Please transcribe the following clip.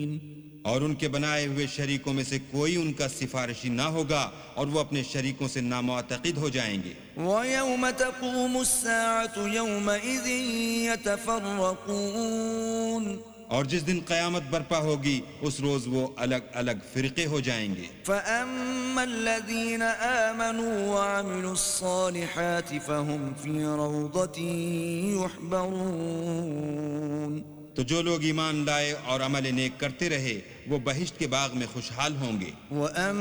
और उनके बनाए हुए शरीकों में से कोई उनका सिफारिशी ना होगा और वो अपने शरीकों से नामुअत्तक़िद हो जाएंगे। وَيَوْمَ تَقُومُ السَّاعَةُ يَوْمَئِذٍ يَتَفَرَّقُونَ और जिस दिन क़यामत बर्पा होगी उस रोज वो अलग अलग फिरके हो जाएंगे। فَأَمَّا الَّذِينَ آمَنُوا وَعَمِلُوا الصَّالِحَاتِ فَهُمْ فِي رَوْضَةٍ يُحْبَرُونَ तो जो लोग ईमान लाए और अमल नेक करते रहे वो बहिश्त के बाग में खुशहाल होंगे।